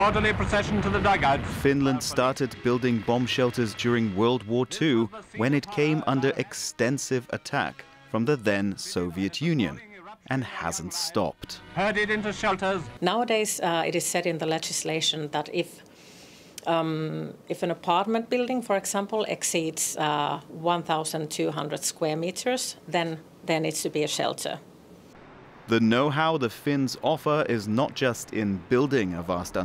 Orderly procession to the dugouts. Finland started building bomb shelters during World War II when it came under extensive attack from the then Soviet Union and hasn't stopped. Herded into shelters. Nowadays, it is said in the legislation that if an apartment building, for example, exceeds 1,200 square meters, then there needs to be a shelter. The know-how the Finns offer is not just in building a vast